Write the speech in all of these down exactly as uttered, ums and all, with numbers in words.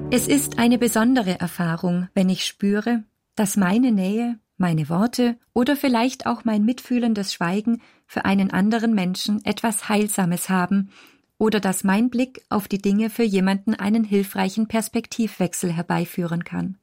Es ist eine besondere Erfahrung, wenn ich spüre, dass meine Nähe, meine Worte oder vielleicht auch mein mitfühlendes Schweigen für einen anderen Menschen etwas Heilsames haben oder dass mein Blick auf die Dinge für jemanden einen hilfreichen Perspektivwechsel herbeiführen kann.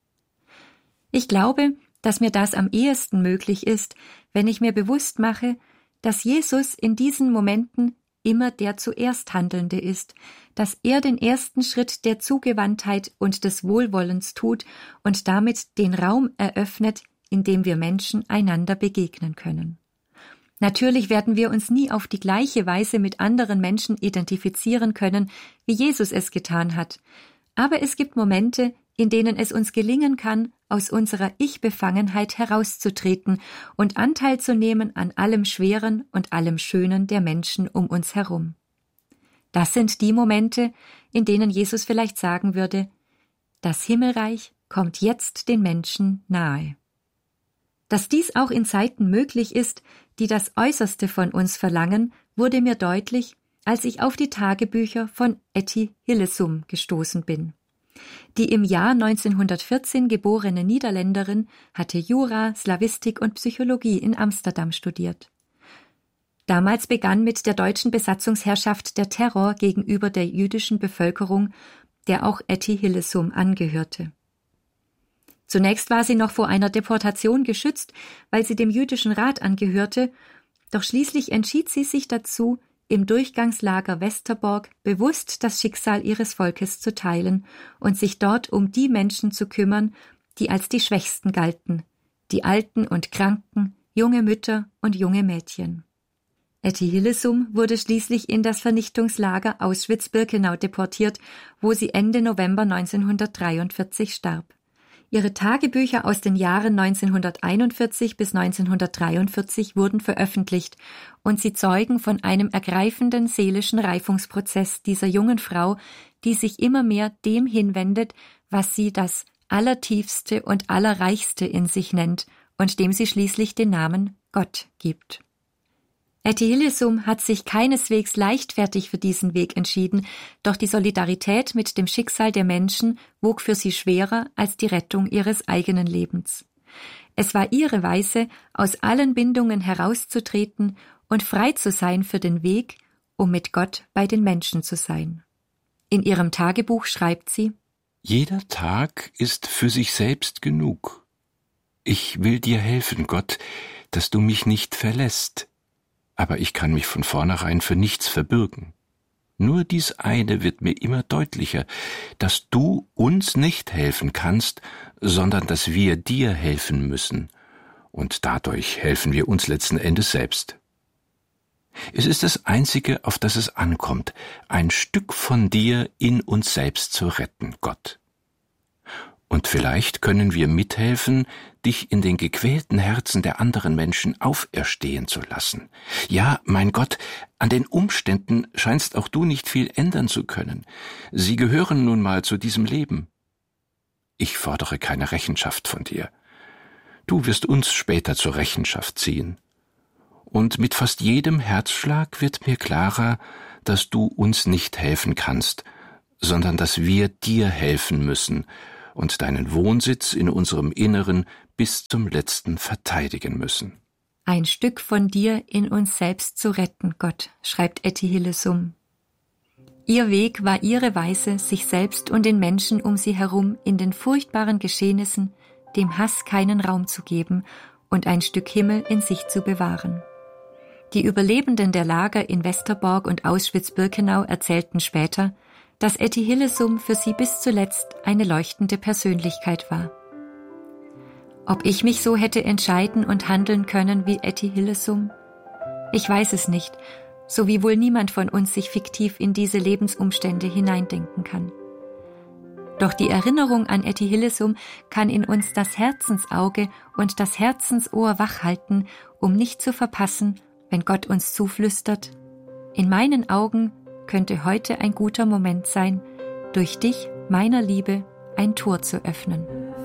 Ich glaube, dass mir das am ehesten möglich ist, wenn ich mir bewusst mache, dass Jesus in diesen Momenten immer der zuerst Handelnde ist, dass er den ersten Schritt der Zugewandtheit und des Wohlwollens tut und damit den Raum eröffnet, in dem wir Menschen einander begegnen können. Natürlich werden wir uns nie auf die gleiche Weise mit anderen Menschen identifizieren können, wie Jesus es getan hat. Aber es gibt Momente, in denen es uns gelingen kann, aus unserer Ich-Befangenheit herauszutreten und Anteil zu nehmen an allem Schweren und allem Schönen der Menschen um uns herum. Das sind die Momente, in denen Jesus vielleicht sagen würde: Das Himmelreich kommt jetzt den Menschen nahe. Dass dies auch in Zeiten möglich ist, die das Äußerste von uns verlangen, wurde mir deutlich, als ich auf die Tagebücher von Etty Hillesum gestoßen bin. Die im Jahr neunzehnhundertvierzehn geborene Niederländerin hatte Jura, Slawistik und Psychologie in Amsterdam studiert. Damals begann mit der deutschen Besatzungsherrschaft der Terror gegenüber der jüdischen Bevölkerung, der auch Etty Hillesum angehörte. Zunächst war sie noch vor einer Deportation geschützt, weil sie dem jüdischen Rat angehörte, doch schließlich entschied sie sich dazu, im Durchgangslager Westerbork bewusst das Schicksal ihres Volkes zu teilen und sich dort um die Menschen zu kümmern, die als die Schwächsten galten, die Alten und Kranken, junge Mütter und junge Mädchen. Etty Hillesum wurde schließlich in das Vernichtungslager Auschwitz-Birkenau deportiert, wo sie Ende November neunzehnhundertdreiundvierzig starb. Ihre Tagebücher aus den Jahren neunzehnhunderteinundvierzig bis neunzehnhundertdreiundvierzig wurden veröffentlicht und sie zeugen von einem ergreifenden seelischen Reifungsprozess dieser jungen Frau, die sich immer mehr dem hinwendet, was sie das Allertiefste und Allerreichste in sich nennt und dem sie schließlich den Namen Gott gibt. Etty Hillesum hat sich keineswegs leichtfertig für diesen Weg entschieden, doch die Solidarität mit dem Schicksal der Menschen wog für sie schwerer als die Rettung ihres eigenen Lebens. Es war ihre Weise, aus allen Bindungen herauszutreten und frei zu sein für den Weg, um mit Gott bei den Menschen zu sein. In ihrem Tagebuch schreibt sie: Jeder Tag ist für sich selbst genug. Ich will dir helfen, Gott, dass du mich nicht verlässt. Aber ich kann mich von vornherein für nichts verbürgen. Nur dies eine wird mir immer deutlicher, dass du uns nicht helfen kannst, sondern dass wir dir helfen müssen. Und dadurch helfen wir uns letzten Endes selbst. Es ist das Einzige, auf das es ankommt, ein Stück von dir in uns selbst zu retten, Gott. Und vielleicht können wir mithelfen, dich in den gequälten Herzen der anderen Menschen auferstehen zu lassen. Ja, mein Gott, an den Umständen scheinst auch du nicht viel ändern zu können. Sie gehören nun mal zu diesem Leben. Ich fordere keine Rechenschaft von dir. Du wirst uns später zur Rechenschaft ziehen. Und mit fast jedem Herzschlag wird mir klarer, dass du uns nicht helfen kannst, sondern dass wir dir helfen müssen und deinen Wohnsitz in unserem Inneren bis zum Letzten verteidigen müssen. Ein Stück von dir in uns selbst zu retten, Gott, schreibt Etty Hillesum. Ihr Weg war ihre Weise, sich selbst und den Menschen um sie herum in den furchtbaren Geschehnissen, dem Hass keinen Raum zu geben und ein Stück Himmel in sich zu bewahren. Die Überlebenden der Lager in Westerbork und Auschwitz-Birkenau erzählten später, dass Etty Hillesum für sie bis zuletzt eine leuchtende Persönlichkeit war. Ob ich mich so hätte entscheiden und handeln können wie Etty Hillesum? Ich weiß es nicht, so wie wohl niemand von uns sich fiktiv in diese Lebensumstände hineindenken kann. Doch die Erinnerung an Etty Hillesum kann in uns das Herzensauge und das Herzensohr wachhalten, um nicht zu verpassen, wenn Gott uns zuflüstert: In meinen Augen könnte heute ein guter Moment sein, durch dich, meiner Liebe, ein Tor zu öffnen.